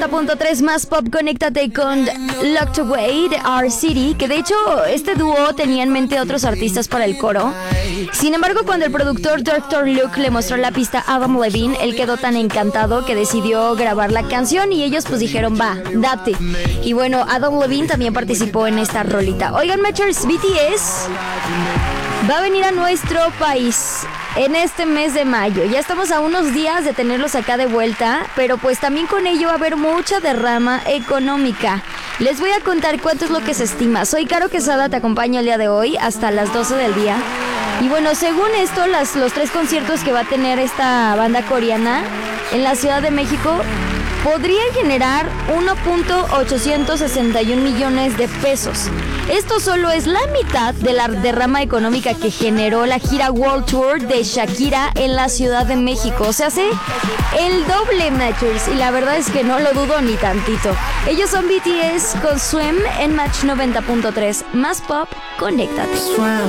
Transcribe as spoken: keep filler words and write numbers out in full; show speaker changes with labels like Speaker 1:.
Speaker 1: noventa punto tres más pop, conéctate con Locked Away de R-City, que de hecho este dúo tenía en mente a otros artistas para el coro. Sin embargo, cuando el productor doctor Luke le mostró la pista a Adam Levine, él quedó tan encantado que decidió grabar la canción y ellos pues dijeron, va, date. Y bueno, Adam Levine también participó en esta rolita. Oigan, Matchers, B T S va a venir a nuestro país en este mes de mayo. Ya estamos a unos días de tenerlos acá de vuelta, pero pues también con ello va a haber mucha derrama económica. Les voy a contar cuánto es lo que se estima. Soy Caro Quesada, te acompaño el día de hoy hasta las doce del día. Y bueno, según esto, las, los tres conciertos que va a tener esta banda coreana en la Ciudad de México podrían generar uno punto ochocientos sesenta y un millones de pesos. Esto solo es la mitad de la derrama económica que generó la gira World Tour de Shakira en la Ciudad de México. O sea, hace el doble, Matchers, y la verdad es que no lo dudo ni tantito. Ellos son B T S con Swim en Match noventa punto tres. Más pop, conéctate.